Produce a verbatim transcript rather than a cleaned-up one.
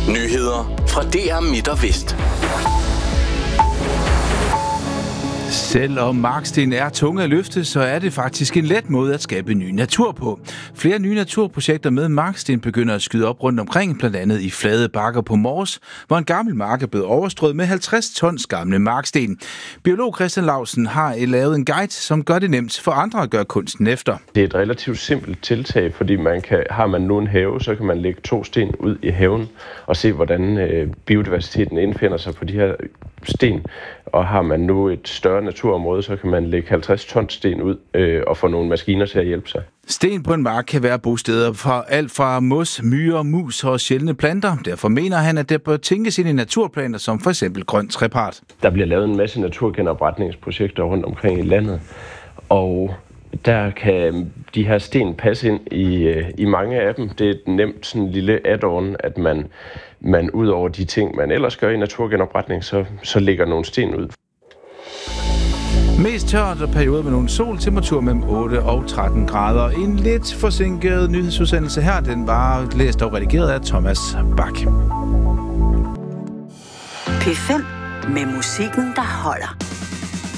Nyheder fra D R Midt og Vest. Selvom marksten er tunge at løfte, så er det faktisk en let måde at skabe ny natur på. Flere nye naturprojekter med marksten begynder at skyde op rundt omkring, blandt andet i flade bakker på Mors, hvor en gammel mark er blevet overstrøget med halvtreds tons gamle marksten. Biolog Christian Lausen har lavet en guide, som gør det nemt for andre at gøre kunsten efter. Det er et relativt simpelt tiltag, fordi man kan, har man nu en have, så kan man lægge to sten ud i haven og se, hvordan øh, biodiversiteten indfinder sig på de her sten. Og har man nu et større naturområde, så kan man lægge halvtreds tons sten ud øh, og få nogle maskiner til at hjælpe sig. Sten på en mark kan være bosteder for alt fra mos, myrer, mus og sjældne planter. Derfor mener han, at der bør tænkes ind i naturplaner som for eksempel grøn trepart. Der bliver lavet en masse naturgenopretningsprojekter rundt omkring i landet, og der kan de her sten passe ind i, i mange af dem. Det er et nemt sådan lille add-on, at man, man ud over de ting, man ellers gør i naturgenopretning, så, så lægger nogle sten ud. Mest tørt og perioder med nogle sol, temperatur mellem otte og tretten grader. En lidt forsinket nyhedsudsendelse her, den var læst og redigeret af Thomas Bak. P fem med musikken, der holder.